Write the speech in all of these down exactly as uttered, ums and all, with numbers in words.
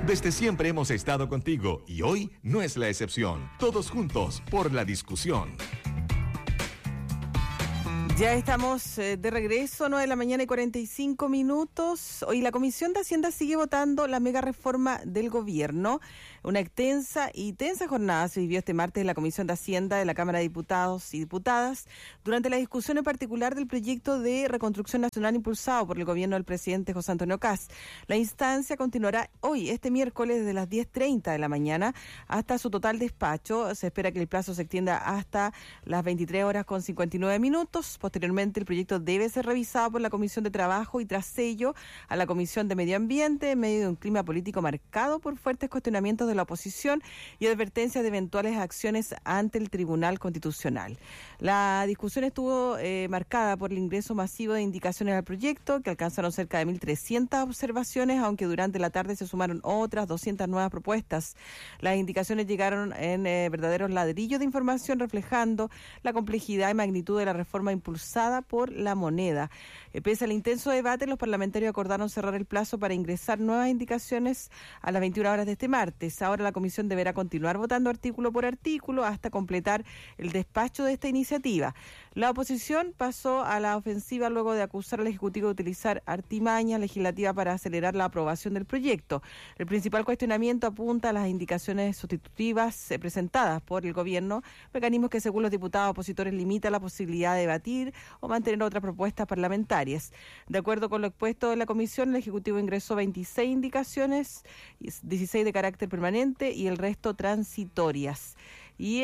Desde siempre hemos estado contigo y hoy no es la excepción. Todos juntos por la discusión. Ya estamos eh, de regreso, nueve de la mañana y cuarenta y cinco minutos. Hoy la Comisión de Hacienda sigue votando la mega reforma del gobierno. Una extensa y tensa jornada se vivió este martes en la Comisión de Hacienda de la Cámara de Diputados y Diputadas durante la discusión en particular del proyecto de reconstrucción nacional impulsado por el gobierno del presidente José Antonio Kast. La instancia continuará hoy, este miércoles, desde las diez treinta de la mañana hasta su total despacho. Se espera que el plazo se extienda hasta las veintitrés horas con cincuenta y nueve minutos. Posteriormente, el proyecto debe ser revisado por la Comisión de Trabajo y tras ello a la Comisión de Medio Ambiente en medio de un clima político marcado por fuertes cuestionamientos de la oposición y advertencias de eventuales acciones ante el Tribunal Constitucional. La discusión estuvo eh, marcada por el ingreso masivo de indicaciones al proyecto, que alcanzaron cerca de mil trescientas observaciones, aunque durante la tarde se sumaron otras doscientas nuevas propuestas. Las indicaciones llegaron en eh, verdaderos ladrillos de información reflejando la complejidad y magnitud de la reforma impulsada por la moneda. Eh, pese al intenso debate, los parlamentarios acordaron cerrar el plazo para ingresar nuevas indicaciones a las veintiuna horas de este martes. Ahora la comisión deberá continuar votando artículo por artículo hasta completar el despacho de esta iniciativa. La oposición pasó a la ofensiva luego de acusar al Ejecutivo de utilizar artimañas legislativas para acelerar la aprobación del proyecto. El principal cuestionamiento apunta a las indicaciones sustitutivas eh, presentadas por el gobierno, mecanismos que según los diputados opositores limita la posibilidad de debatir o mantener otras propuestas parlamentarias. De acuerdo con lo expuesto en la comisión, el Ejecutivo ingresó veintiséis indicaciones, dieciséis de carácter permanente y el resto transitorias. Y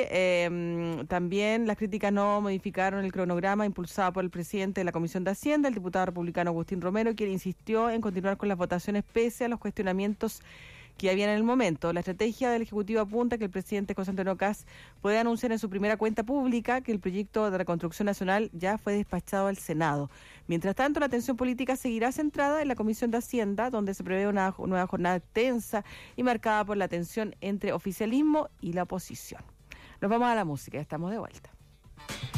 eh, también las críticas no modificaron el cronograma impulsado por el presidente de la Comisión de Hacienda, el diputado republicano Agustín Romero, quien insistió en continuar con las votaciones pese a los cuestionamientos que había en el momento. La estrategia del Ejecutivo apunta que el presidente José Antonio Kast puede anunciar en su primera cuenta pública que el proyecto de reconstrucción nacional ya fue despachado al Senado. Mientras tanto, la atención política seguirá centrada en la Comisión de Hacienda, donde se prevé una nueva jornada tensa y marcada por la tensión entre oficialismo y la oposición. Nos vamos a la música, ya estamos de vuelta.